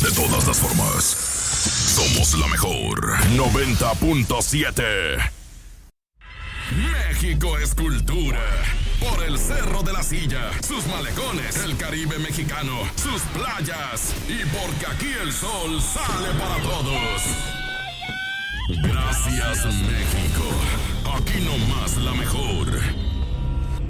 De todas las formas, somos la mejor 90.7. México es cultura. Por el Cerro de la Silla, sus malecones, el Caribe mexicano, sus playas. Y porque aquí el sol sale para todos. Gracias, México. Aquí nomás la mejor.